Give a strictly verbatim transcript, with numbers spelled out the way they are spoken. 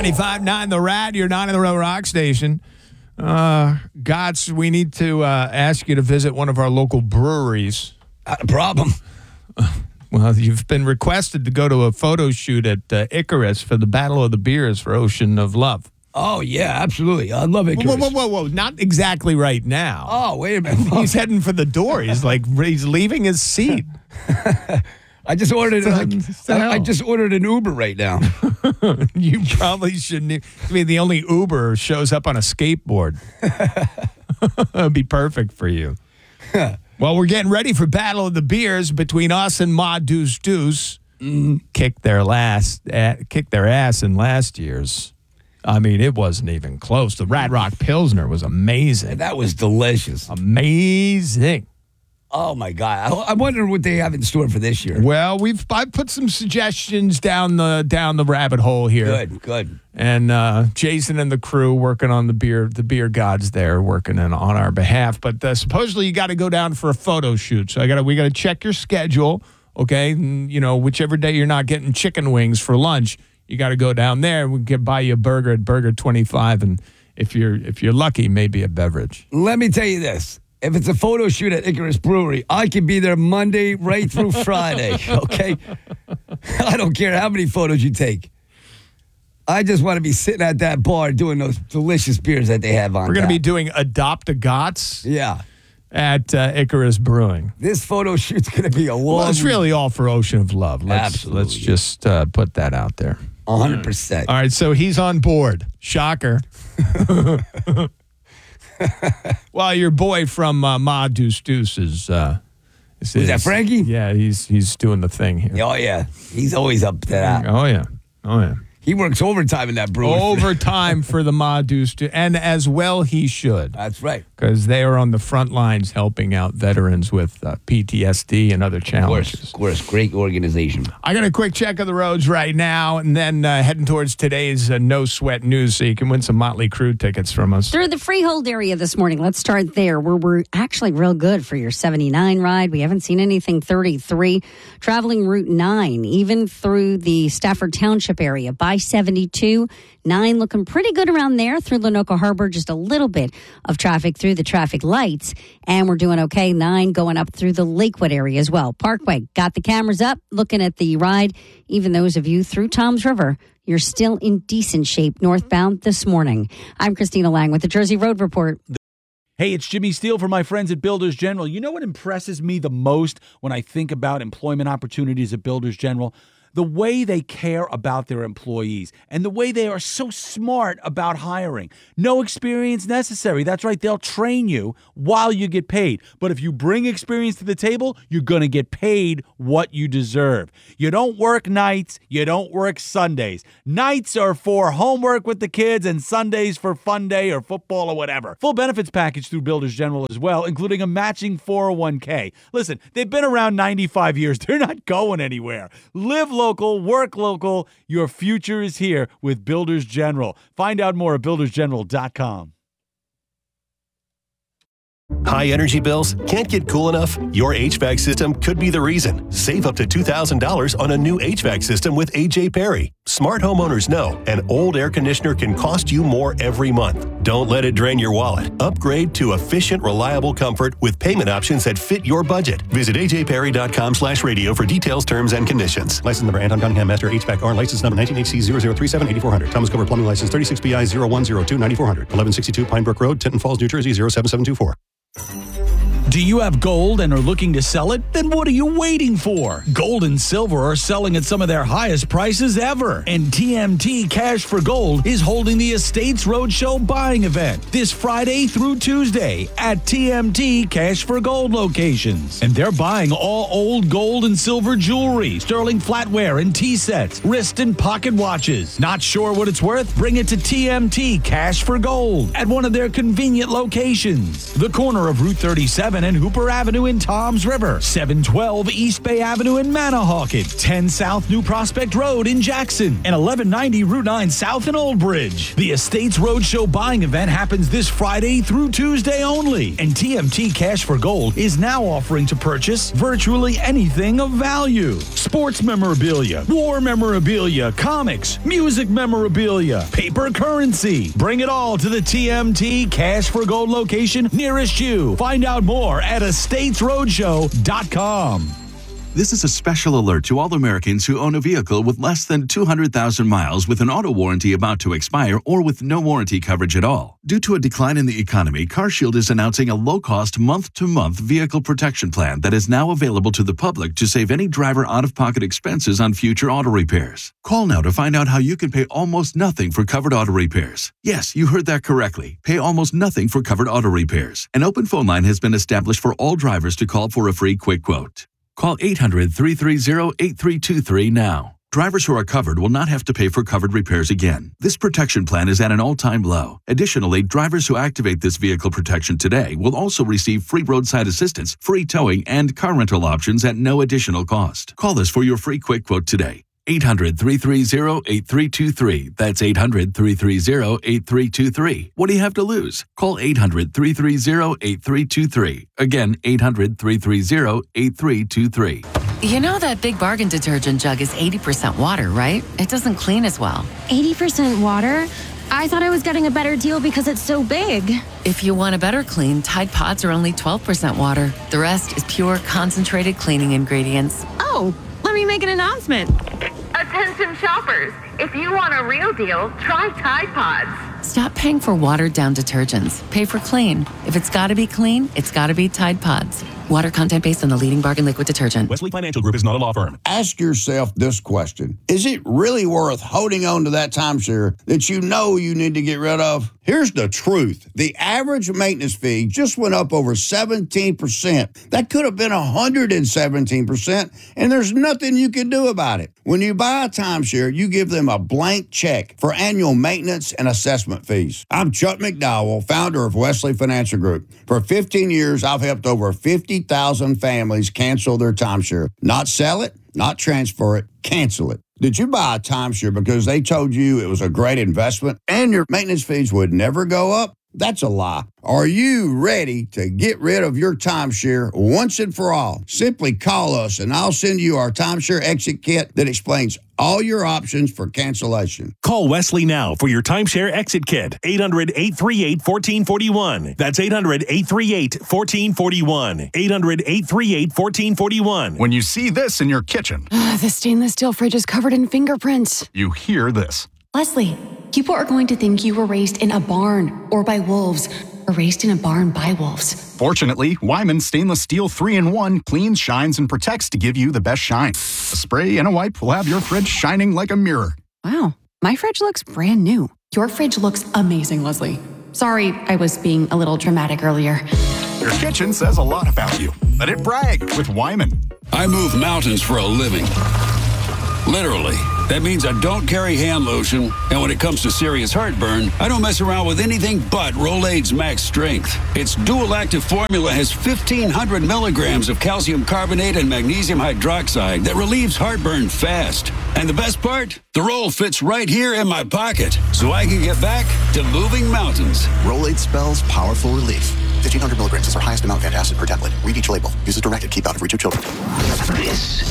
ninety-five point nine The Rat, your nine in the row rock station. Uh, Gots, we need to uh, ask you to visit one of our local breweries. Not a problem. Uh, well, you've been requested to go to a photo shoot at uh, Icarus for the Battle of the Beers for Ocean of Love. Oh, yeah, absolutely. I love Icarus. Whoa, whoa, whoa, whoa. Not exactly right now. Oh, wait a minute. He's heading for the door. He's like, he's leaving his seat. I just ordered What like, the I, hell? I just ordered an Uber right now. You probably shouldn't. I mean, the only Uber shows up on a skateboard. It'd be perfect for you. Well, we're getting ready for Battle of the Beers between us and Ma Deuce Deuce. Mm. Kicked their last, uh, kicked their ass in last year's. I mean, it wasn't even close. The Rat Rock Pilsner was amazing. That was delicious. Amazing. Oh, my God. I, I wonder what they have in store for this year. Well, we've I put some suggestions down the down the rabbit hole here. Good, good. And uh, Jason and the crew working on the beer, the beer gods there working in, on our behalf. But uh, supposedly you got to go down for a photo shoot. So I got to we got to check your schedule, okay? And, you know, whichever day you're not getting chicken wings for lunch, you got to go down there. We can buy you a burger at Burger twenty-five, and if you're if you're lucky, maybe a beverage. Let me tell you this. If it's a photo shoot at Icarus Brewery, I can be there Monday right through Friday, okay? I don't care how many photos you take. I just want to be sitting at that bar doing those delicious beers that they have on We're going to tap. be doing Adopt a Gots Yeah. at uh, Icarus Brewing. This photo shoot's going to be a long... Well, it's really all for Ocean of Love. Let's, Absolutely. Let's just uh, put that out there. one hundred percent. All right, so he's on board. Shocker. Well, your boy from uh, Ma Deuce Deuce is... Uh, is Was that Frankie? Yeah, he's he's doing the thing here. Oh, yeah. He's always up to that. Oh, yeah. Oh, yeah. He works overtime in that brewery. Overtime for the Ma Deuce Deuce, and as well he should. That's right. Because they are on the front lines helping out veterans with uh, P T S D and other Of course, challenges. of course. Great organization. I got a quick check of the roads right now, and then uh, heading towards today's uh, No Sweat News, so you can win some Motley Crue tickets from us. Through the Freehold area this morning. Let's start there, where we're actually real good for your seventy-nine ride. We haven't seen anything thirty-three. Traveling Route nine, even through the Stafford Township area by seventy-two. nine looking pretty good around there through Lenoka Harbor. Just a little bit of traffic through the traffic lights. And we're doing okay. nine going up through the Lakewood area as well. Parkway, got the cameras up, looking at the ride. Even those of you through Toms River, you're still in decent shape northbound this morning. I'm Christina Lang with the Jersey Road Report. Hey, it's Jimmy Steele for my friends at Builders General. You know what impresses me the most when I think about employment opportunities at Builders General? The way they care about their employees and the way they are so smart about hiring. No experience necessary. That's right. They'll train you while you get paid. But if you bring experience to the table, you're going to get paid what you deserve. You don't work nights. You don't work Sundays. Nights are for homework with the kids and Sundays for fun day or football or whatever. Full benefits package through Builders General as well, including a matching four oh one k. Listen, they've been around ninety-five years. They're not going anywhere. Live local, work local. Your future is here with Builders General. Find out more at builders general dot com. High energy bills? Can't get cool enough? Your H V A C system could be the reason. Save up to two thousand dollars on a new H V A C system with A J Perry. Smart homeowners know an old air conditioner can cost you more every month. Don't let it drain your wallet. Upgrade to efficient, reliable comfort with payment options that fit your budget. Visit a j perry dot com slash radio for details, terms, and conditions. License number Anton Cunningham, Master H V A C R. License number nineteen H C zero zero three seven eight four hundred. Thomas Cover Plumbing License thirty-six B I zero one zero two nine four hundred. eleven sixty-two Pine Brook Road, Tinton Falls, New Jersey zero seven seven two four. Do you have gold and are looking to sell it? Then what are you waiting for? Gold and silver are selling at some of their highest prices ever. And T M T Cash for Gold is holding the Estates Roadshow buying event this Friday through Tuesday at T M T Cash for Gold locations. And they're buying all old gold and silver jewelry, sterling flatware and tea sets, wrist and pocket watches. Not sure what it's worth? Bring it to T M T Cash for Gold at one of their convenient locations. The corner of Route thirty-seven seven and Hooper Avenue in Toms River, seven twelve East Bay Avenue in Manahawkin, ten South New Prospect Road in Jackson, and eleven ninety Route nine South in Old Bridge. The Estates Roadshow buying event happens this Friday through Tuesday only, and T M T Cash for Gold is now offering to purchase virtually anything of value. Sports memorabilia, war memorabilia, comics, music memorabilia, paper currency. Bring it all to the T M T Cash for Gold location nearest you. Find out more at estates roadshow dot com. This is a special alert to all Americans who own a vehicle with less than two hundred thousand miles with an auto warranty about to expire or with no warranty coverage at all. Due to a decline in the economy, CarShield is announcing a low-cost month-to-month vehicle protection plan that is now available to the public to save any driver out-of-pocket expenses on future auto repairs. Call now to find out how you can pay almost nothing for covered auto repairs. Yes, you heard that correctly. Pay almost nothing for covered auto repairs. An open phone line has been established for all drivers to call for a free quick quote. Call eight hundred, three three zero, eight three two three now. Drivers who are covered will not have to pay for covered repairs again. This protection plan is at an all-time low. Additionally, drivers who activate this vehicle protection today will also receive free roadside assistance, free towing, and car rental options at no additional cost. Call us for your free quick quote today. eight hundred, three three zero, eight three two three. That's eight hundred, three three zero, eight three two three. What do you have to lose? Call eight hundred, three three zero, eight three two three. Again, eight hundred, three three zero, eight three two three. You know that Big Bargain detergent jug is eighty percent water, right? It doesn't clean as well. eighty percent water? I thought I was getting a better deal because it's so big. If you want a better clean, Tide Pods are only twelve percent water. The rest is pure concentrated cleaning ingredients. Oh, let me make an announcement. Attention shoppers, if you want a real deal, try Tide Pods. Stop paying for watered-down detergents. Pay for clean. If it's got to be clean, it's got to be Tide Pods. Water content based on the leading bargain liquid detergent. Wesley Financial Group is not a law firm. Ask yourself this question. Is it really worth holding on to that timeshare that you know you need to get rid of? Here's the truth. The average maintenance fee just went up over seventeen percent. That could have been one hundred seventeen percent, and there's nothing you can do about it. When you buy a timeshare, you give them a blank check for annual maintenance and assessment fees. I'm Chuck McDowell, founder of Wesley Financial Group. For fifteen years, I've helped over fifty thousand families cancel their timeshare. Not sell it, not transfer it, cancel it. Did you buy a timeshare because they told you it was a great investment and your maintenance fees would never go up? That's a lie. Are you ready to get rid of your timeshare once and for all? Simply call us and I'll send you our timeshare exit kit that explains all your options for cancellation. Call Wesley now for your timeshare exit kit. eight hundred, eight three eight, one four four one. That's eight hundred, eight three eight, one four four one. eight hundred, eight three eight, one four four one. When you see this in your kitchen, The stainless steel fridge is covered in fingerprints. you hear this. Leslie, people are going to think you were raised in a barn or by wolves, or raised in a barn by wolves. Fortunately, Wyman Stainless Steel three in one cleans, shines, and protects to give you the best shine. A spray and a wipe will have your fridge shining like a mirror. Wow, my fridge looks brand new. Your fridge looks amazing, Leslie. Sorry, I was being a little dramatic earlier. Your kitchen says a lot about you. Let it brag with Wyman. I move mountains for a living. Literally. That means I don't carry hand lotion, and when it comes to serious heartburn, I don't mess around with anything but Rolaids Max Strength. Its dual-active formula has fifteen hundred milligrams of calcium carbonate and magnesium hydroxide that relieves heartburn fast. And the best part? The roll fits right here in my pocket, so I can get back to moving mountains. Rolaids spells powerful relief. fifteen hundred milligrams is our highest amount of antacid per tablet. Read each label. Use as directed. Keep out of reach of children. This